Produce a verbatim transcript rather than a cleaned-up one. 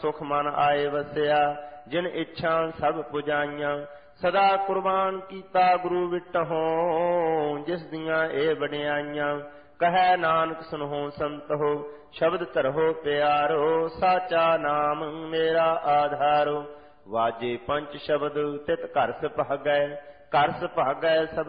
ਸੁਖ ਮਨ ਆਏ ਵਸਿਆ, ਜਿਨ ਇੱਛਾ ਸਭ ਪੁਜਾਈਆਂ। ਸਦਾ ਕੁਰਬਾਨ ਕੀਤਾ ਗੁਰੂ ਵਿਟਹੁ, ਜਿਸ ਦੀਆਂ ਇਹ ਵਡਿਆਈਆਂ। ਕਹੈ ਨਾਨਕ ਸੁਨਹੁ ਸੰਤਹੁ, ਸ਼ਬਦ ਧਰਹੁ ਪਿਆਰੋ। ਸਾਚਾ ਨਾਮ ਮੇਰਾ ਆਧਾਰੋ, ਵਾਜੇ ਪੰਚ ਸ਼ਬਦ ਤਿਤ ਘਰ ਸੁਭਾਗੈ। ਘਰ ਸੁਭਾਗੈ ਸਭ